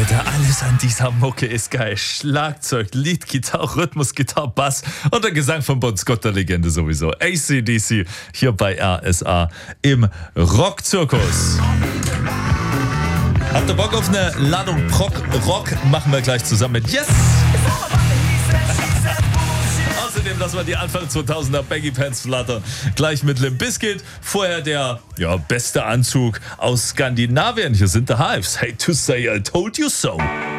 Alter, alles an dieser Mucke ist geil. Schlagzeug, Lead, Gitarre, Rhythmus, Gitarre, Bass und der Gesang von Bon Scott, der Legende sowieso. AC/DC hier bei RSA im Rockzirkus. Habt ihr Bock auf eine Ladung Rock? Machen wir gleich zusammen mit Yes! Außerdem lassen wir die Anfang 2000er Baggy Pants flattern. Gleich mit Limp Bizkit. Vorher der beste Anzug aus Skandinavien. Hier sind The Hives. Hate to say I told you so.